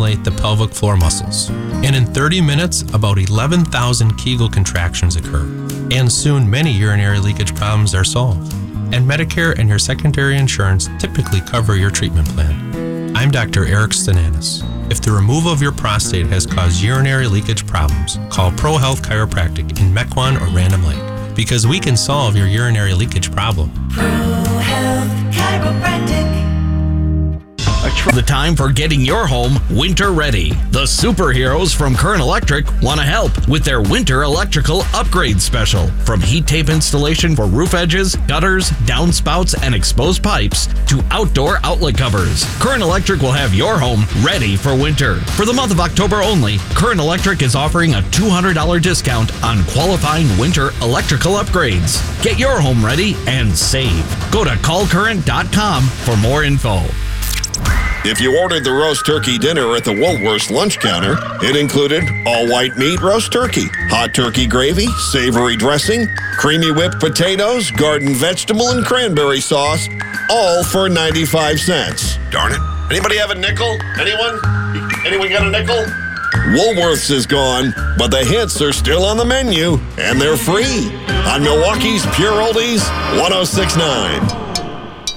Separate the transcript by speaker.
Speaker 1: stimulate the pelvic floor muscles. And in 30 minutes, about 11,000 Kegel contractions occur. And soon, many urinary leakage problems are solved. And Medicare and your secondary insurance typically cover your treatment plan. I'm Dr. Eric Stananis. If the removal of your prostate has caused urinary leakage problems, call ProHealth Chiropractic in Mequon or Random Lake, because we can solve your urinary leakage problem.
Speaker 2: ProHealth Chiropractic.
Speaker 3: The time for getting your home winter ready. The superheroes from Current Electric want to help with their winter electrical upgrade special. From heat tape installation for roof edges, gutters, downspouts, and exposed pipes to outdoor outlet covers, Current Electric will have your home ready for winter. For the month of October only, Current Electric is offering a $200 discount on qualifying winter electrical upgrades. Get your home ready and save. Go to callcurrent.com for more info.
Speaker 4: If you ordered the roast turkey dinner at the Woolworths lunch counter, it included all white meat roast turkey, hot turkey gravy, savory dressing, creamy whipped potatoes, garden vegetable, and cranberry sauce, all for 95 cents. Darn it. Anybody have a nickel? Anyone? Anyone got a nickel? Woolworths is gone, but the hits are still on the menu, and they're free on Milwaukee's Pure Oldies 106.9.